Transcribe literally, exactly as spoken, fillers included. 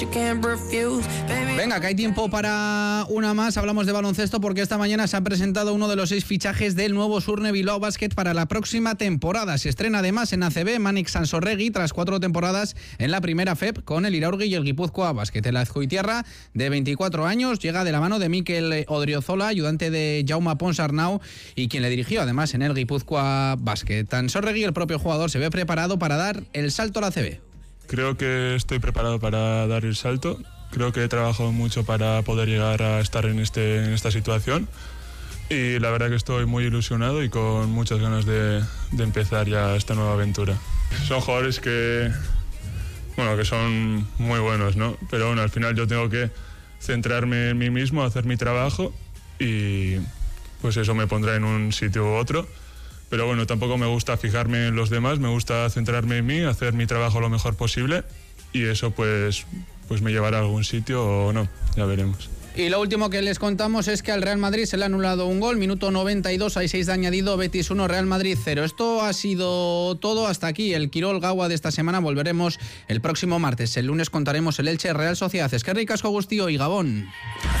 Venga, que hay tiempo para una más. Hablamos de baloncesto porque esta mañana se ha presentado uno de los seis fichajes del nuevo Surne Bilbao Basket para la próxima temporada. Se estrena además en A C B Manik Sansorregui tras cuatro temporadas en la primera F E P con el Iraurgi y el Guipúzcoa Basket. El azcoitiarra de veinticuatro años llega de la mano de Mikel Odriozola, ayudante de Jaume Pons Arnau y quien le dirigió además en el Guipúzcoa Basket. Sansorregui, el propio jugador, se ve preparado para dar el salto a la A C B. Creo que estoy preparado para dar el salto. Creo que he trabajado mucho para poder llegar a estar en, este, en esta situación. Y la verdad que estoy muy ilusionado y con muchas ganas de, de empezar ya esta nueva aventura. Son jugadores que, bueno, que son muy buenos, ¿no? Pero bueno, al final yo tengo que centrarme en mí mismo, hacer mi trabajo y pues eso me pondrá en un sitio u otro. Pero bueno, tampoco me gusta fijarme en los demás, me gusta centrarme en mí, hacer mi trabajo lo mejor posible y eso pues, pues me llevará a algún sitio o no, ya veremos. Y lo último que les contamos es que al Real Madrid se le ha anulado un gol, minuto noventa y dos, hay seis de añadido, Betis uno, Real Madrid cero. Esto ha sido todo hasta aquí, el Quirol Gaua de esta semana. Volveremos el próximo martes, el lunes contaremos el Elche Real Sociedad. Eskerrik asko guztioi, Gabón.